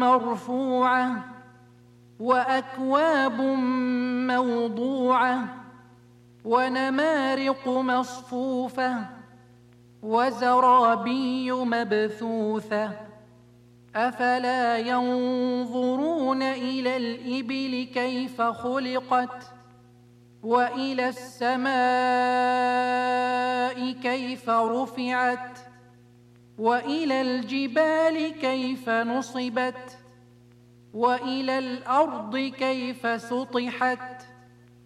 مرفوعة وأكواب موضوعة ونمارق مصفوفة وزرابي مبثوثة أفلا ينظرون إلى الإبل كيف خلقت وإلى السماء كيف رفعت وإلى الجبال كيف نصبت وإلى الأرض كيف سطحت